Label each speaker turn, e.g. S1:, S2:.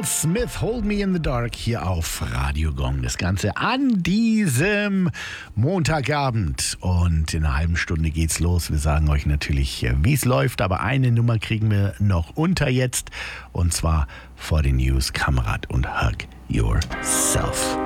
S1: Miles Smith, Hold Me in the Dark, hier auf Radio Gong. Das Ganze an diesem Montagabend. Und in einer halben Stunde geht's los. Wir sagen euch natürlich, wie es läuft. Aber eine Nummer kriegen wir noch unter jetzt. Und zwar vor den News, Kamerad und Hug Yourself.